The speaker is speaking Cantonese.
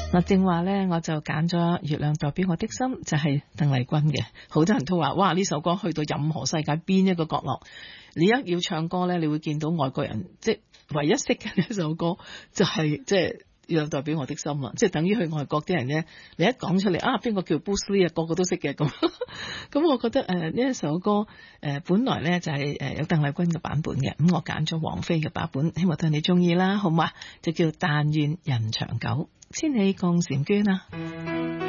嗱，正話咧，我就揀咗月亮代表我的心，就係鄧麗君嘅。好多人都話，哇！呢首歌去到任何世界邊一個角落，你一要唱歌咧，你會見到外國人即係唯一識嘅呢首歌，就係即係月亮代表我的心啦。即係等於去外國啲人咧，你一講出嚟啊，邊個叫 Bruce Lee 啊，個個都識嘅咁。咁我覺得呢一首歌本來咧就係有鄧麗君嘅版本嘅，咁我揀咗王菲嘅版本，希望對你中意啦，好嘛？就叫但願人長久。千里共嬋娟啊！